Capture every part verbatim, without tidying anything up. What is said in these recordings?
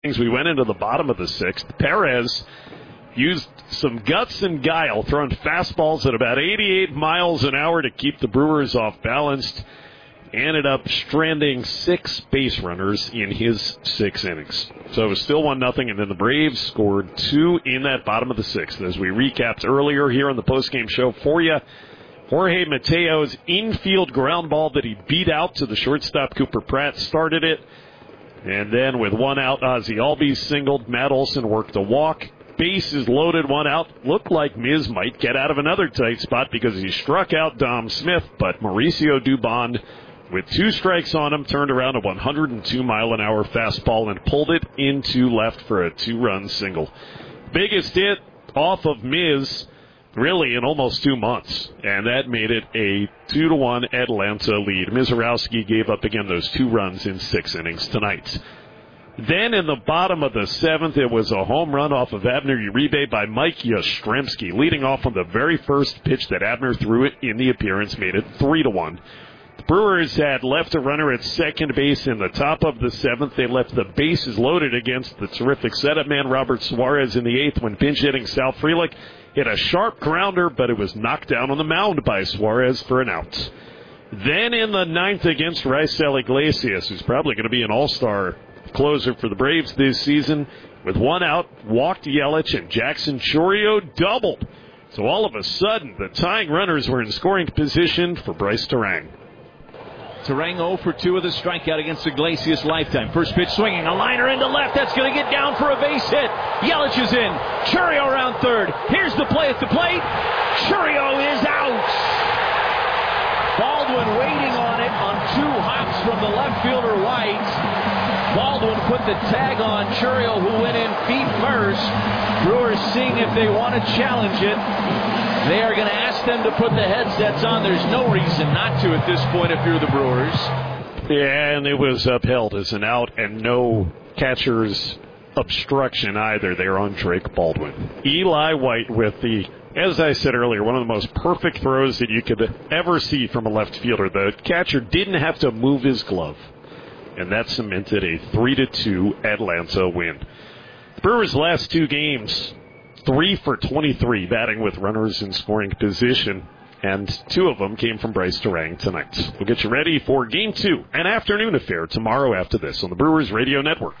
We went into the bottom of the sixth. Perez used some guts and guile, throwing fastballs at about eighty-eight miles an hour to keep the Brewers off balance. Ended up stranding six base runners in his six innings. So it was still one nothing, and then the Braves scored two in that bottom of the sixth. As we recapped earlier here on the postgame show for you, Jorge Mateo's infield ground ball that he beat out to the shortstop Cooper Pratt started it. And then with one out, Ozzie Albies singled. Matt Olson worked a walk. Bases loaded, one out. Looked like Miz might get out of another tight spot because he struck out Dom Smith. But Mauricio Dubon, with two strikes on him, turned around a one hundred two mile an hour fastball and pulled it into left for a two-run single. Biggest hit off of Miz, really, in almost two months. And that made it a two to one Atlanta lead. Mizorowski gave up again those two runs in six innings tonight. Then in the bottom of the seventh, it was a home run off of Abner Uribe by Mike Yastrzemski, leading off on the very first pitch that Abner threw it in the appearance, made it three to one. The Brewers had left a runner at second base in the top of the seventh. They left the bases loaded against the terrific setup man Robert Suarez in the eighth when pinch hitting Sal Frelick hit a sharp grounder, but it was knocked down on the mound by Suarez for an out. Then in the ninth against Raisel Iglesias, who's probably going to be an all-star closer for the Braves this season, with one out, walked Yelich, and Jackson Chourio doubled. So all of a sudden, the tying runners were in scoring position for Bryce Terang. Terang oh for two with a strikeout against Iglesias lifetime. First pitch swinging, a liner into left. That's going to get down for a base hit. Yelich is in. Chourio around third. Here's the play at the plate. Chourio is out. Baldwin waiting on it on two hops from the left fielder White. Baldwin put the tag on Chourio, who went in feet first. Brewers seeing if they want to challenge it. They are going to ask them to put the headsets on. There's no reason not to at this point if you're the Brewers. Yeah, and it was upheld as an out and no catcher's obstruction either there on Drake Baldwin. Eli White with the, as I said earlier, one of the most perfect throws that you could ever see from a left fielder. The catcher didn't have to move his glove, and that cemented a three to two Atlanta win. The Brewers' last two games, three for twenty-three, batting with runners in scoring position, and two of them came from Bryce Terang tonight. We'll get you ready for Game two, an afternoon affair, tomorrow after this on the Brewers Radio Network.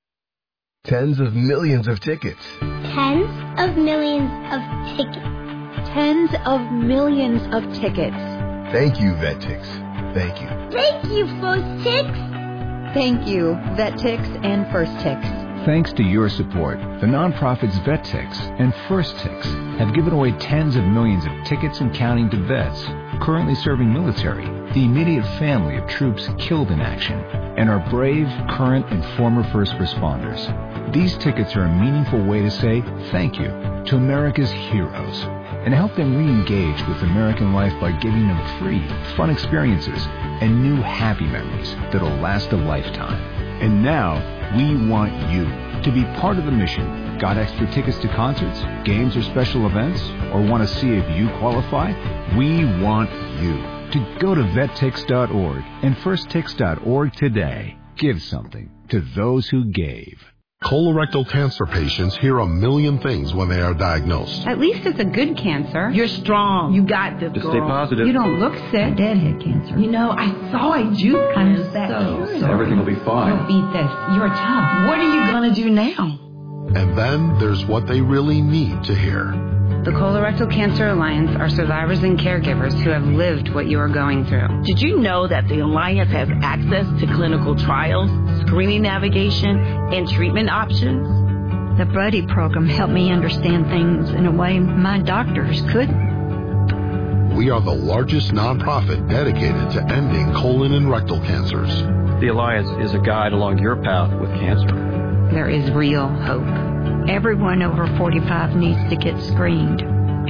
Tens of millions of tickets. Tens of millions of tickets. Tens of millions of tickets. Thank you, VetTix. Thank you. Thank you, First Tix. Thank you, VetTix and First Tix. Thanks to your support, the nonprofits VetTix and First Tix have given away tens of millions of tickets and counting to vets currently serving military, the immediate family of troops killed in action, and our brave, current, and former first responders. These tickets are a meaningful way to say thank you to America's heroes and help them re-engage with American life by giving them free, fun experiences and new happy memories that'll last a lifetime. And now, we want you to be part of the mission. Got extra tickets to concerts, games, or special events? Or want to see if you qualify? We want you to go to vet tix dot org and first tix dot org today. Give something to those who gave. Colorectal cancer patients hear a million things when they are diagnosed. At least it's a good cancer. You're strong. You got this, Just girl. stay positive. You don't look sick. Dad had cancer. You know, I saw a juice kind of that. So, so everything will be fine. You'll beat this. You're tough. What are you going to do now? And then there's what they really need to hear. The Colorectal Cancer Alliance are survivors and caregivers who have lived what you are going through. Did you know that the Alliance has access to clinical trials, screening navigation, and treatment options? The Buddy program helped me understand things in a way my doctors couldn't. We are the largest nonprofit dedicated to ending colon and rectal cancers. The Alliance is a guide along your path with cancer. There is real hope. Everyone over forty-five needs to get screened.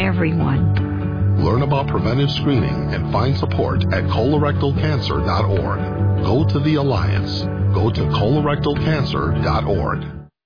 Everyone. Learn about preventive screening and find support at colorectal cancer dot org. Go to the Alliance. Go to colorectal cancer dot org.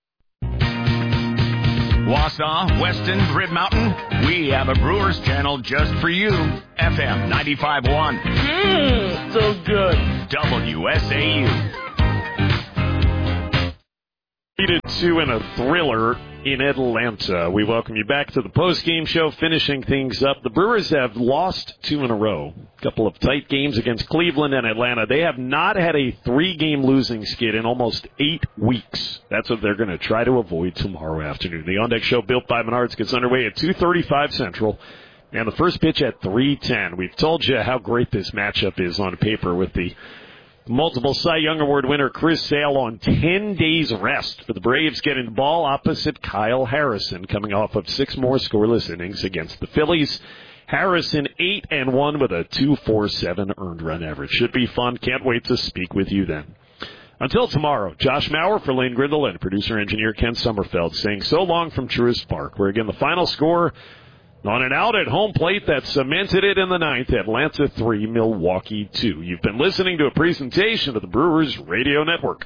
Wausau, Weston, Grid Mountain, we have a Brewers channel just for you. F M ninety-five point one. Mmm, so good. W S A U. three to two in a thriller in Atlanta. We welcome you back to the post-game show, finishing things up. The Brewers have lost two in a row. A couple of tight games against Cleveland and Atlanta. They have not had a three-game losing skid in almost eight weeks. That's what they're going to try to avoid tomorrow afternoon. The On Deck Show, built by Menards, gets underway at two thirty-five Central. And the first pitch at three ten. We've told you how great this matchup is on paper with the multiple Cy Young Award winner Chris Sale on ten days rest for the Braves, getting the ball opposite Kyle Harrison, coming off of six more scoreless innings against the Phillies. Harrison eight and one with a two point four seven earned run average. Should be fun. Can't wait to speak with you then. Until tomorrow, Josh Maurer for Lane Grindle and producer-engineer Ken Sommerfeld saying so long from Truist Park, where again the final score on an out at home plate that cemented it in the ninth, Atlanta three, Milwaukee two. You've been listening to a presentation of the Brewers Radio Network.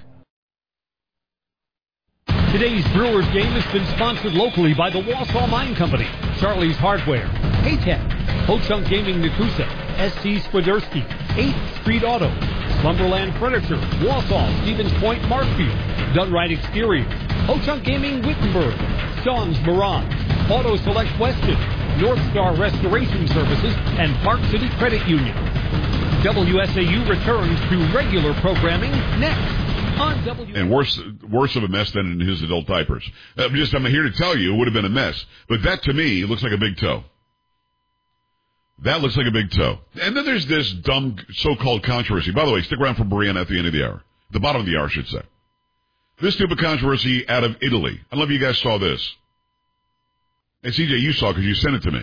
Today's Brewers game has been sponsored locally by the Wausau Mine Company, Charlie's Hardware, K-Tech, Ho-Chunk Gaming Nakusa, S T Swiderski, eighth Street Auto, Slumberland Furniture, Wausau, Stevens Point, Markfield, Dunright Exterior, Ho-Chunk Gaming Wittenberg, Sean's Mirage, Auto Select Weston, North Star Restoration Services, and Park City Credit Union. W S A U returns to regular programming next. On W- and worse, worse of a mess than in his adult diapers. I'm just, I'm here to tell you, it would have been a mess. But that, to me, looks like a big toe. That looks like a big toe. And then there's this dumb so-called controversy. By the way, stick around for Brianna at the end of the hour. The bottom of the hour, I should say. This stupid controversy out of Italy. I don't know if you guys saw this. And C J, you saw because you sent it to me.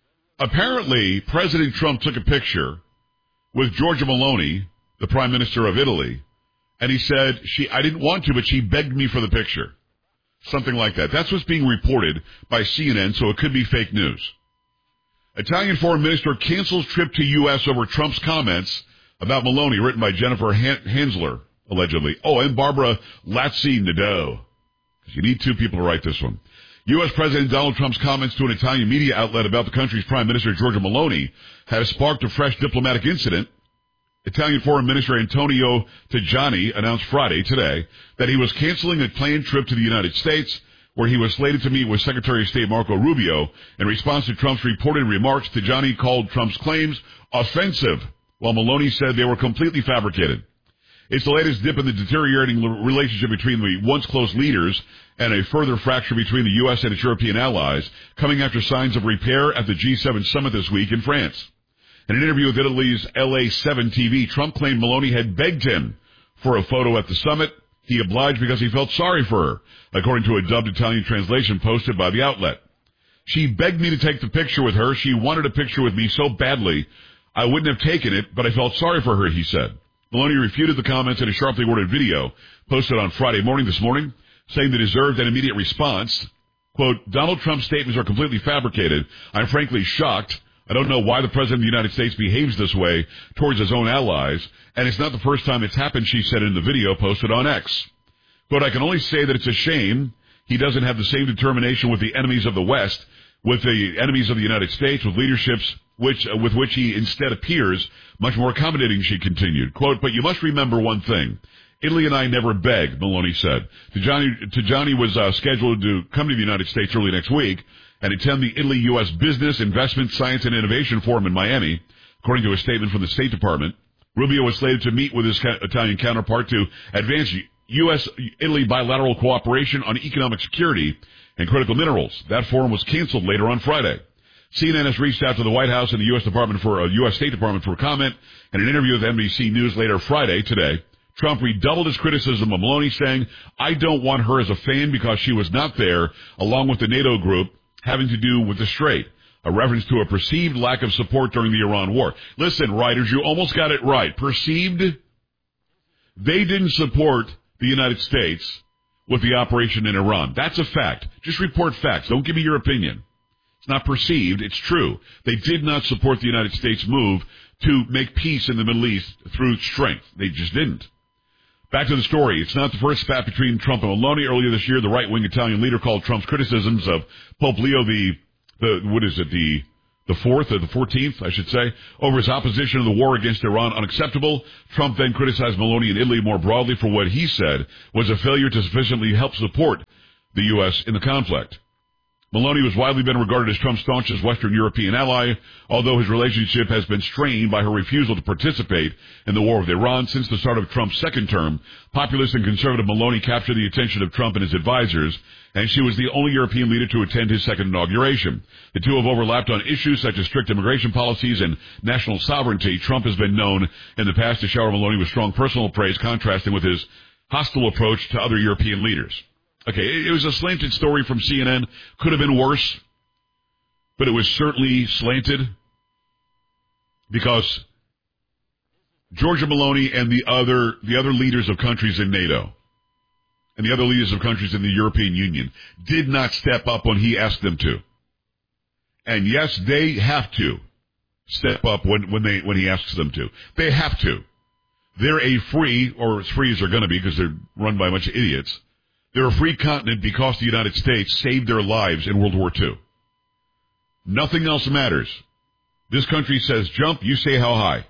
Apparently, President Trump took a picture with Giorgia Meloni, the Prime Minister of Italy, and he said, "She, I didn't want to, but she begged me for the picture." Something like that. That's what's being reported by C N N, so it could be fake news. Italian Foreign Minister cancels trip to U S over Trump's comments about Meloni, written by Jennifer Han- Hansler, allegedly. Oh, and Barbara Lazzi-Nadeau. You need two people to write this one. U S. President Donald Trump's comments to an Italian media outlet about the country's Prime Minister, Giorgia Meloni, have sparked a fresh diplomatic incident. Italian Foreign Minister Antonio Tajani announced Friday, today, that he was canceling a planned trip to the United States, where he was slated to meet with Secretary of State Marco Rubio. In response to Trump's reported remarks, Tajani called Trump's claims offensive, while Meloni said they were completely fabricated. It's the latest dip in the deteriorating relationship between the once close leaders and a further fracture between the U S and its European allies, coming after signs of repair at the G seven summit this week in France. In an interview with Italy's L A seven T V, Trump claimed Meloni had begged him for a photo at the summit. He obliged because he felt sorry for her, according to a dubbed Italian translation posted by the outlet. "She begged me to take the picture with her. She wanted a picture with me so badly. I wouldn't have taken it, but I felt sorry for her," he said. Meloni refuted the comments in a sharply worded video posted on Friday morning this morning, saying they deserved an immediate response. Quote, "Donald Trump's statements are completely fabricated. I'm frankly shocked. I don't know why the President of the United States behaves this way towards his own allies, and it's not the first time it's happened," she said in the video posted on X. Quote, "I can only say that it's a shame he doesn't have the same determination with the enemies of the West, with the enemies of the United States, with leaderships which uh, with which he instead appears much more accommodating," she continued. Quote, "But you must remember one thing. Italy and I never beg," Meloni said. Tajani, Tajani was uh, scheduled to come to the United States early next week and attend the Italy-U S Business, Investment, Science, and Innovation Forum in Miami, according to a statement from the State Department. Rubio was slated to meet with his ca- Italian counterpart to advance U S-Italy bilateral cooperation on economic security and critical minerals. That forum was canceled later on Friday. C N N has reached out to the White House and the U S Department for uh, U S State Department for a comment. In an interview with N B C News later Friday, today, Trump redoubled his criticism of Meloni, saying, "I don't want her as a fan because she was not there, along with the NATO group, having to do with the Strait," a reference to a perceived lack of support during the Iran war. Listen, writers, you almost got it right. Perceived? They didn't support the United States with the operation in Iran. That's a fact. Just report facts. Don't give me your opinion. It's not perceived. It's true. They did not support the United States' move to make peace in the Middle East through strength. They just didn't. Back to the story. It's not the first spat between Trump and Meloni. Earlier this year, the right-wing Italian leader called Trump's criticisms of Pope Leo the, the what is it, the the fourth or the fourteenth, I should say, over his opposition to the war against Iran unacceptable. Trump then criticized Maloney and Italy more broadly for what he said was a failure to sufficiently help support the U S in the conflict. Maloney was widely been regarded as Trump's staunchest Western European ally, although his relationship has been strained by her refusal to participate in the war with Iran since the start of Trump's second term. Populist and conservative Maloney captured the attention of Trump and his advisors, and she was the only European leader to attend his second inauguration. The two have overlapped on issues such as strict immigration policies and national sovereignty. Trump has been known in the past to shower Maloney with strong personal praise, contrasting with his hostile approach to other European leaders. Okay, it was a slanted story from C N N. Could have been worse, but it was certainly slanted because Giorgia Maloney and the other the other leaders of countries in NATO and the other leaders of countries in the European Union did not step up when he asked them to. And yes, they have to step up when, when they when he asks them to. They have to. They're a free, or as free as they're going to be because they're run by a bunch of idiots. They're a free continent because the United States saved their lives in World War Two. Nothing else matters. This country says jump, you say how high.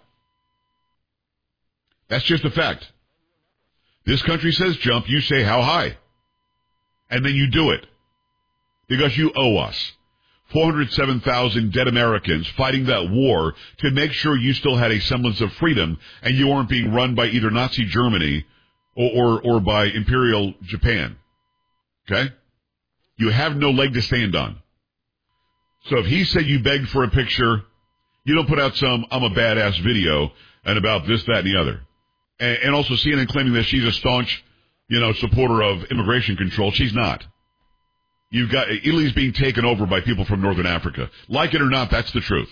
That's just a fact. This country says jump, you say how high. And then you do it. Because you owe us. four hundred seven thousand dead Americans fighting that war to make sure you still had a semblance of freedom and you weren't being run by either Nazi Germany Or, or or by Imperial Japan. Okay? You have no leg to stand on. So if he said you begged for a picture, you don't put out some I'm a badass video and about this, that, and the other. And, and also C N N claiming that she's a staunch, you know, supporter of immigration control. She's not. You've got, Italy's being taken over by people from Northern Africa. Like it or not, that's the truth.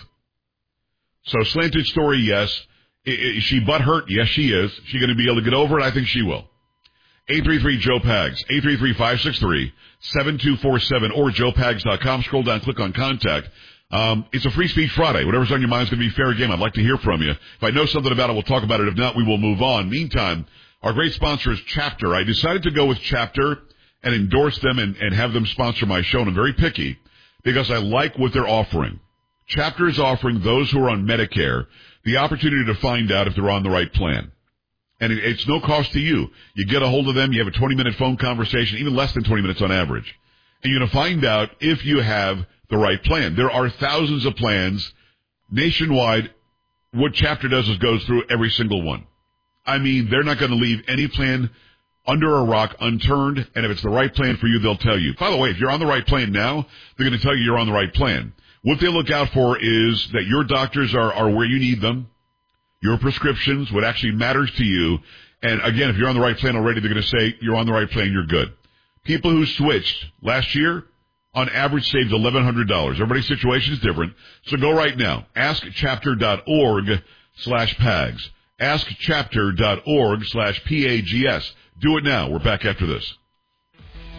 So slanted story, yes. Is she butthurt? Yes, she is. Is she going to be able to get over it? I think she will. eight three three, Joe Pags, eight three three, five six three, seven two four seven, or joe pags dot com. Scroll down, click on Contact. Um, it's a Free Speech Friday. Whatever's on your mind is going to be fair game. I'd like to hear from you. If I know something about it, we'll talk about it. If not, we will move on. Meantime, our great sponsor is Chapter. I decided to go with Chapter and endorse them and, and have them sponsor my show, and I'm very picky because I like what they're offering. Chapter is offering those who are on Medicare the opportunity to find out if they're on the right plan. And it, it's no cost to you. You get a hold of them, you have a twenty-minute phone conversation, even less than twenty minutes on average. And you're going to find out if you have the right plan. There are thousands of plans nationwide. What Chapter does is goes through every single one. I mean, they're not going to leave any plan under a rock unturned, and if it's the right plan for you, they'll tell you. By the way, if you're on the right plan now, they're going to tell you you're on the right plan. What they look out for is that your doctors are, are where you need them, your prescriptions, what actually matters to you. And again, if you're on the right plan already, they're going to say you're on the right plan, you're good. People who switched last year, on average, saved eleven hundred dollars. Everybody's situation is different. So go right now. ask chapter dot org slash pags. ask chapter dot org slash P A G S. Do it now. We're back after this.